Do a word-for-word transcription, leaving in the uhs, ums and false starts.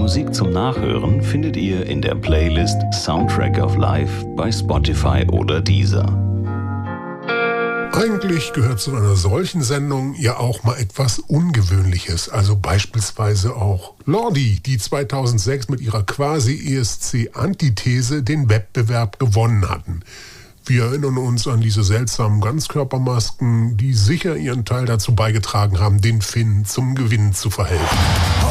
Musik zum Nachhören findet ihr in der Playlist Soundtrack of Life bei Spotify oder Deezer. Eigentlich gehört zu einer solchen Sendung ja auch mal etwas Ungewöhnliches, also beispielsweise auch Lordi, die zweitausendsechs mit ihrer Quasi-E S C-Antithese den Wettbewerb gewonnen hatten. Wir erinnern uns an diese seltsamen Ganzkörpermasken, die sicher ihren Teil dazu beigetragen haben, den Finnen zum Gewinn zu verhelfen.